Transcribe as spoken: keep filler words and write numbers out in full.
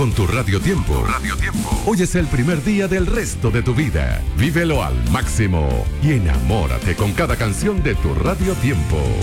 con tu Radio Tiempo. Radio Tiempo. Hoy es el primer día del resto de tu vida. Vívelo al máximo y enamórate con cada canción de tu Radio Tiempo.